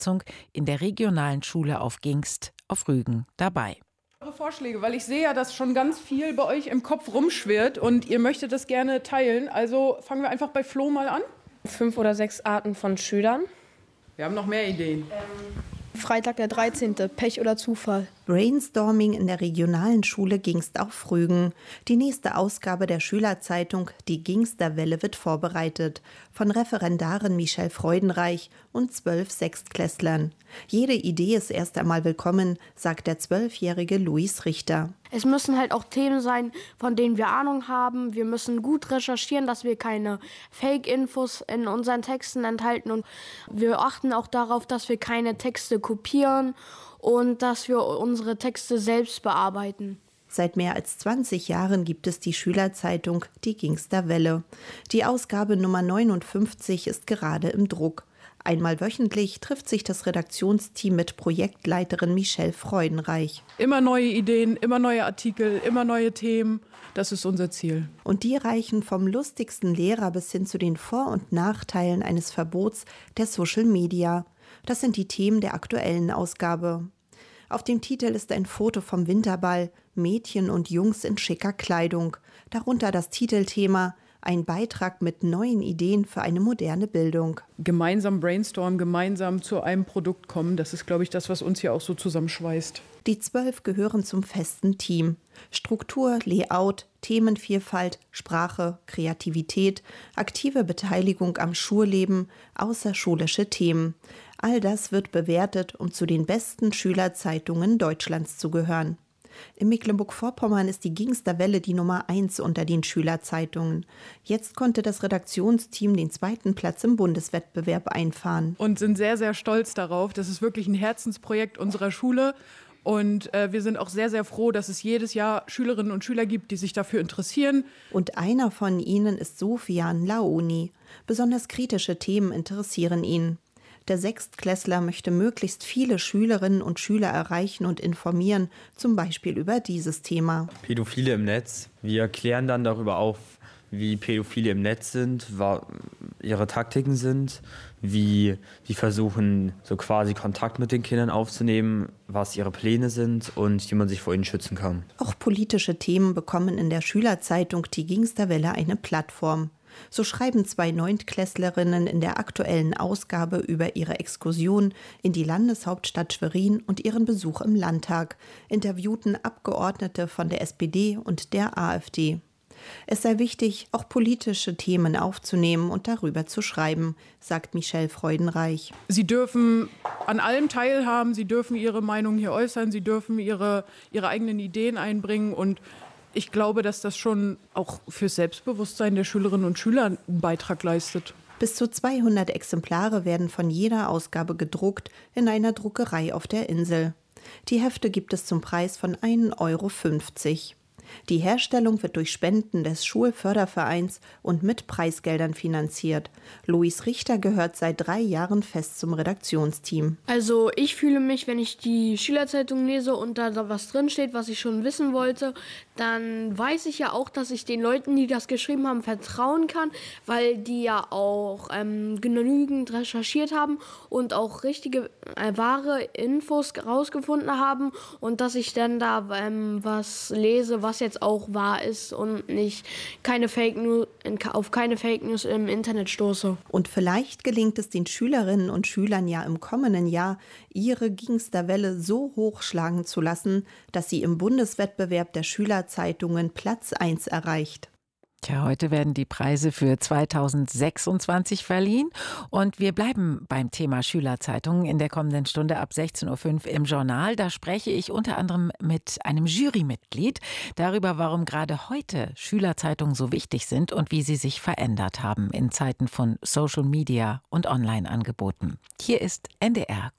Umsetzung in der regionalen Schule auf Gingst auf Rügen dabei. Eure Vorschläge, weil ich sehe ja, dass schon ganz viel bei euch im Kopf rumschwirrt und ihr möchtet das gerne teilen. Also fangen wir einfach bei Flo mal an. 5 oder 6 Arten von Schülern. Wir haben noch mehr Ideen. Freitag der 13. Pech oder Zufall. Brainstorming in der regionalen Schule Gingst auf Rügen. Die nächste Ausgabe der Schülerzeitung Die Gingster Welle wird vorbereitet. Von Referendarin Michelle Freudenreich und 12 Sechstklässlern. Jede Idee ist erst einmal willkommen, sagt der 12-jährige Luis Richter. Es müssen halt auch Themen sein, von denen wir Ahnung haben. Wir müssen gut recherchieren, dass wir keine Fake-Infos in unseren Texten enthalten. Und wir achten auch darauf, dass wir keine Texte kopieren und dass wir unsere Texte selbst bearbeiten. Seit mehr als 20 Jahren gibt es die Schülerzeitung Die Gingster Welle. Die Ausgabe Nummer 59 ist gerade im Druck. Einmal wöchentlich trifft sich das Redaktionsteam mit Projektleiterin Michelle Freudenreich. Immer neue Ideen, immer neue Artikel, immer neue Themen. Das ist unser Ziel. Und die reichen vom lustigsten Lehrer bis hin zu den Vor- und Nachteilen eines Verbots der Social Media. Das sind die Themen der aktuellen Ausgabe. Auf dem Titel ist ein Foto vom Winterball, Mädchen und Jungs in schicker Kleidung. Darunter das Titelthema: Ein Beitrag mit neuen Ideen für eine moderne Bildung. Gemeinsam brainstormen, gemeinsam zu einem Produkt kommen, das ist, glaube ich, das, was uns hier auch so zusammenschweißt. Die 12 gehören zum festen Team. Struktur, Layout, Themenvielfalt, Sprache, Kreativität, aktive Beteiligung am Schulleben, außerschulische Themen. All das wird bewertet, um zu den besten Schülerzeitungen Deutschlands zu gehören. In Mecklenburg-Vorpommern ist die Gingster Welle die Nummer 1 unter den Schülerzeitungen. Jetzt konnte das Redaktionsteam den 2. Platz im Bundeswettbewerb einfahren. Und sind sehr, sehr stolz darauf. Das ist wirklich ein Herzensprojekt unserer Schule. Und wir sind auch sehr, sehr froh, dass es jedes Jahr Schülerinnen und Schüler gibt, die sich dafür interessieren. Und einer von ihnen ist Sofian Laoni. Besonders kritische Themen interessieren ihn. Der Sechstklässler möchte möglichst viele Schülerinnen und Schüler erreichen und informieren, zum Beispiel über dieses Thema. Pädophile im Netz. Wir klären dann darüber auf, wie Pädophile im Netz sind, was ihre Taktiken sind, wie sie versuchen, so quasi Kontakt mit den Kindern aufzunehmen, was ihre Pläne sind und wie man sich vor ihnen schützen kann. Auch politische Themen bekommen in der Schülerzeitung Die Gingster Welle eine Plattform. So schreiben 2 Neuntklässlerinnen in der aktuellen Ausgabe über ihre Exkursion in die Landeshauptstadt Schwerin und ihren Besuch im Landtag, interviewten Abgeordnete von der SPD und der AfD. Es sei wichtig, auch politische Themen aufzunehmen und darüber zu schreiben, sagt Michelle Freudenreich. Sie dürfen an allem teilhaben, sie dürfen ihre Meinung hier äußern, sie dürfen ihre eigenen Ideen einbringen und ich glaube, dass das schon auch fürs Selbstbewusstsein der Schülerinnen und Schüler einen Beitrag leistet. Bis zu 200 Exemplare werden von jeder Ausgabe gedruckt in einer Druckerei auf der Insel. Die Hefte gibt es zum Preis von 1,50 €. Die Herstellung wird durch Spenden des Schulfördervereins und mit Preisgeldern finanziert. Luis Richter gehört seit 3 Jahren fest zum Redaktionsteam. Also ich fühle mich, wenn ich die Schülerzeitung lese und da was drinsteht, was ich schon wissen wollte, dann weiß ich ja auch, dass ich den Leuten, die das geschrieben haben, vertrauen kann, weil die ja auch genügend recherchiert haben und auch richtige, wahre Infos rausgefunden haben und dass ich dann da was lese, was jetzt auch wahr ist und nicht auf keine Fake News im Internet stoße. Und vielleicht gelingt es den Schülerinnen und Schülern ja im kommenden Jahr, ihre Gingster Welle so hochschlagen zu lassen, dass sie im Bundeswettbewerb der Schülerzeitungen Platz 1 erreicht. Tja, heute werden die Preise für 2026 verliehen und wir bleiben beim Thema Schülerzeitungen in der kommenden Stunde ab 16:05 Uhr im Journal. Da spreche ich unter anderem mit einem Jurymitglied darüber, warum gerade heute Schülerzeitungen so wichtig sind und wie sie sich verändert haben in Zeiten von Social Media und Online-Angeboten. Hier ist NDR